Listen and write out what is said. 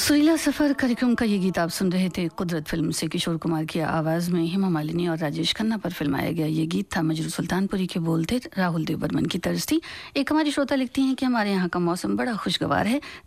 सुरीला सफर कार्यक्रम का ये गीत आप सुन रहे थे कुदरत फिल्म से। किशोर कुमार की आवाज में हेमा मालिनी और राजेश खन्ना पर फिल्माया गया ये गीत था। मजरू सुल्तानपुरी के बोल थे, राहुल देव बर्मन की तर्ज थी। एक हमारी श्रोता लिखती हैं कि हमारे यहाँ का मौसम बड़ा खुशगवार है,